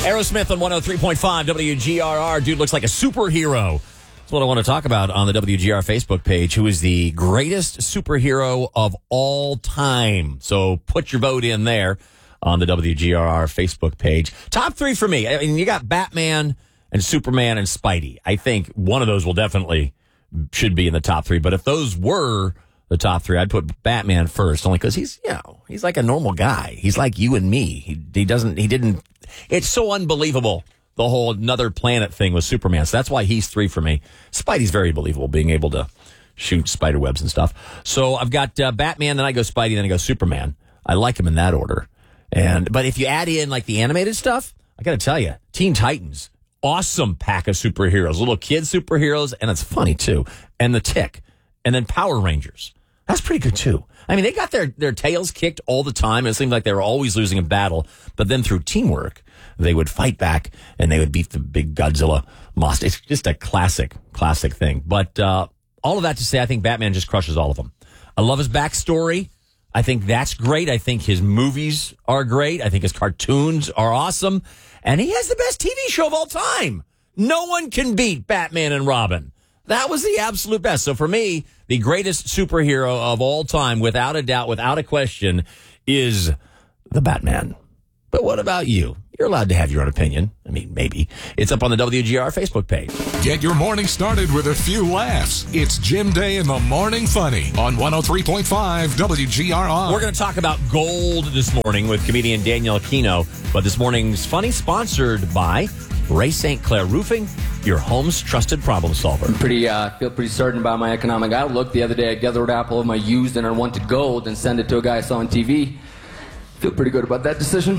Aerosmith on 103.5 WGRR. Dude looks like a superhero. That's what I want to talk about on the WGR Facebook page. Who is the greatest superhero of all time? So put your vote in there on the WGRR Facebook page. Top three for me. I mean, you got Batman and Superman and Spidey. I think one of those will definitely should be in the top three. But if those were the top three, I'd put Batman first, only because he's like a normal guy. He's like you and me. He didn't. It's so unbelievable, the whole another planet thing with Superman. So that's why he's three for me. Spidey's very believable, being able to shoot spider webs and stuff. So I've got Batman, then I go Spidey, then I go Superman. I like him in that order. But if you add in like the animated stuff, I got to tell you, Teen Titans, awesome pack of superheroes, little kid superheroes, and it's funny too. And the Tick, and then Power Rangers. That's pretty good too. I mean, they got their tails kicked all the time. It seemed like they were always losing a battle, but then through teamwork, they would fight back and they would beat the big Godzilla monster. It's just a classic thing. But all of that to say, I think Batman just crushes all of them. I love his backstory. I think that's great. I think his movies are great. I think his cartoons are awesome. And he has the best TV show of all time. No one can beat Batman and Robin. That was the absolute best. So for me, the greatest superhero of all time, without a doubt, without a question, is the Batman. But what about you? You're allowed to have your own opinion. I mean, maybe. It's up on the WGR Facebook page. Get your morning started with a few laughs. It's Jim Day in the Morning Funny on 103.5 WGRR. We're going to talk about gold this morning with comedian Daniel Aquino. But this morning's Funny sponsored by Ray St. Clair Roofing, your home's trusted problem solver. Feel pretty certain about my economic outlook. The other day, I gathered up all of my used and unwanted gold and sent it to a guy I saw on TV. Feel pretty good about that decision.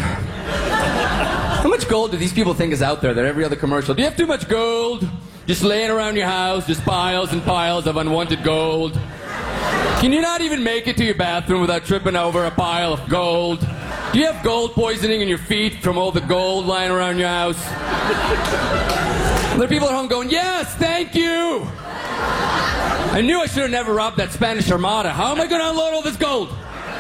How much gold do these people think is out there that every other commercial? Do you have too much gold? Just laying around your house, just piles and piles of unwanted gold. Can you not even make it to your bathroom without tripping over a pile of gold? Do you have gold poisoning in your feet from all the gold lying around your house? There are people at home going, yes, thank you. I knew I should have never robbed that Spanish Armada. How am I going to unload all this gold?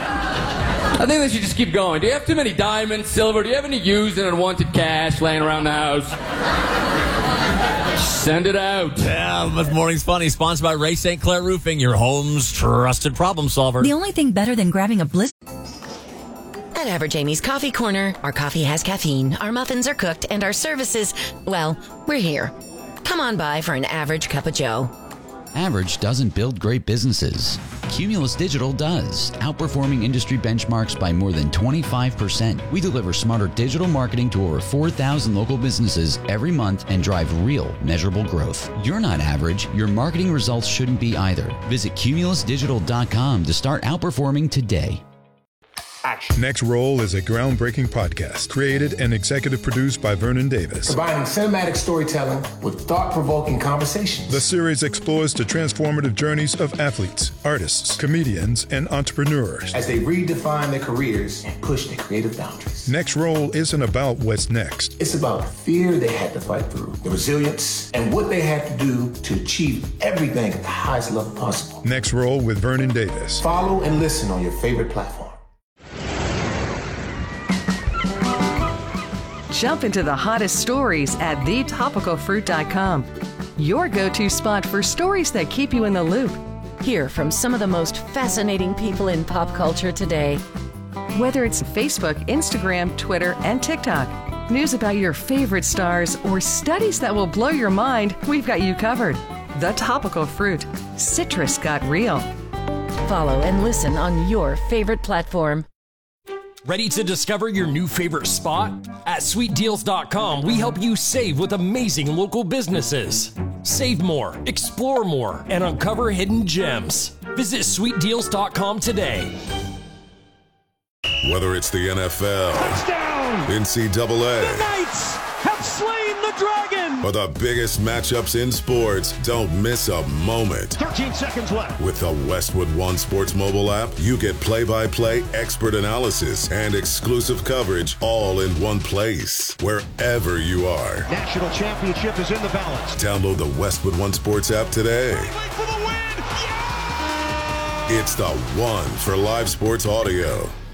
I think they should just keep going. Do you have too many diamonds, silver? Do you have any used and unwanted cash laying around the house? Send it out. Yeah, this morning's Funny, sponsored by Ray St. Clair Roofing, your home's trusted problem solver. The only thing better than grabbing a blizzard. At Average Amy's Coffee Corner, our coffee has caffeine, our muffins are cooked, and our services, well, we're here. Come on by for an average cup of joe. Average doesn't build great businesses. Cumulus Digital does, outperforming industry benchmarks by more than 25%. We deliver smarter digital marketing to over 4,000 local businesses every month and drive real, measurable growth. You're not average. Your marketing results shouldn't be either. Visit cumulusdigital.com to start outperforming today. Next Roll is a groundbreaking podcast created and executive produced by Vernon Davis. Combining cinematic storytelling with thought-provoking conversations. The series explores the transformative journeys of athletes, artists, comedians, and entrepreneurs as they redefine their careers and push their creative boundaries. Next Roll isn't about what's next. It's about the fear they had to fight through, the resilience, and what they had to do to achieve everything at the highest level possible. Next Roll with Vernon Davis. Follow and listen on your favorite platform. Jump into the hottest stories at thetopicalfruit.com. Your go-to spot for stories that keep you in the loop. Hear from some of the most fascinating people in pop culture today. Whether it's Facebook, Instagram, Twitter, and TikTok, news about your favorite stars, or studies that will blow your mind, we've got you covered. The Topical Fruit. Citrus got real. Follow and listen on your favorite platform. Ready to discover your new favorite spot? At sweetdeals.com, we help you save with amazing local businesses. Save more, explore more, and uncover hidden gems. Visit sweetdeals.com today. Whether it's the NFL, touchdown, NCAA, the Knights have slain the dragon, or the biggest matchups in sports, don't miss a moment. 13 seconds left. With the Westwood One Sports mobile app, you get play-by-play expert analysis and exclusive coverage all in one place, wherever you are. National championship is in the balance. Download the Westwood One Sports app today. For the win. Yeah! It's the one for live sports audio.